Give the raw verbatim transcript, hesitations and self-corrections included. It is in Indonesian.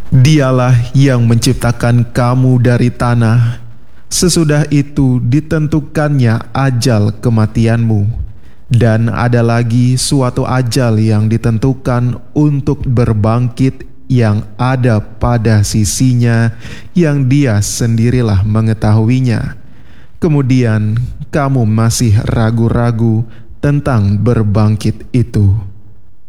Dialah yang menciptakan kamu dari tanah. Sesudah itu ditentukannya ajal kematianmu, dan ada lagi suatu ajal yang ditentukan untuk berbangkit yang ada pada sisinya, yang dia sendirilah mengetahuinya. Kemudian kamu masih ragu-ragu tentang berbangkit itu.